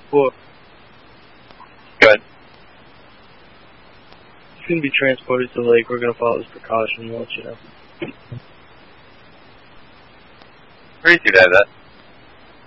Well, Go ahead. it's going to be transported to the lake. We're going to follow this precaution and let you know. Pretty easy to have that.